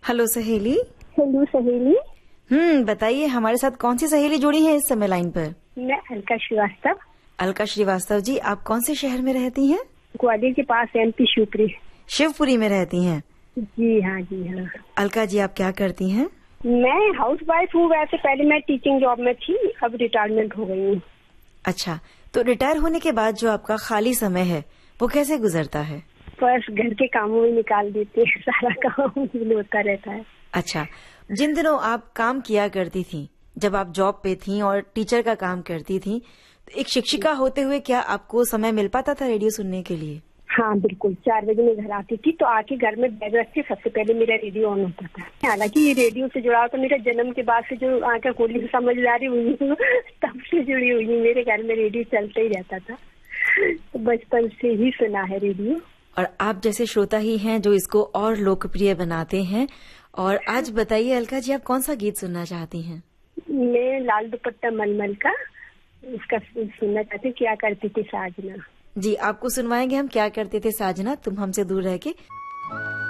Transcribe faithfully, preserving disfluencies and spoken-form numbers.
Hello सहेली। Hello सहेली। हम्म बताइए, हमारे साथ कौन सी सहेली जुड़ी है इस समय लाइन पर? मैं अलका श्रीवास्तव। अलका श्रीवास्तव जी, आप कौन से शहर में रहती हैं? ग्वालियर के पास एमपी शिवपुरी। शिवपुरी में रहती हैं? जी हाँ जी हाँ। अलका जी, आप क्या करती हैं? मैं हाउस वाइफ हूँ। वैसे पहले मैं टीचिंग जॉब में थी, अब रिटायरमेंट हो गई हूँ। अच्छा, तो रिटायर होने के बाद जो आपका खाली समय है वो कैसे गुजरता है? बस घर के कामों में निकाल देते हैं, सारा काम होता रहता है। अच्छा, जिन दिनों आप काम किया करती थी, जब आप जॉब पे थी और टीचर का काम करती थी, तो एक शिक्षिका होते हुए क्या आपको समय मिल पाता था रेडियो सुनने के लिए? हाँ बिल्कुल, चार बजे मैं घर आती थी तो आके घर में बैग रख के सबसे पहले मेरा रेडियो ऑन होता था। हालांकि ये रेडियो से जुड़ा तो मेरा जन्म के बाद से जो आंखें खोली समझदारी हुई तब से जुड़ी हुई है। मेरे घर में रेडियो चलता ही रहता था, तो बचपन से ही सुना है रेडियो। और आप जैसे श्रोता ही हैं जो इसको और लोकप्रिय बनाते हैं। और आज बताइए अलका जी, आप कौन सा गीत सुनना चाहती हैं? मैं लाल दुपट्टा मलमल का उसका सुनना चाहती हूँ, क्या करती थी साजना। जी, आपको सुनवाएंगे हम क्या करते थे साजना तुम हमसे दूर रह के।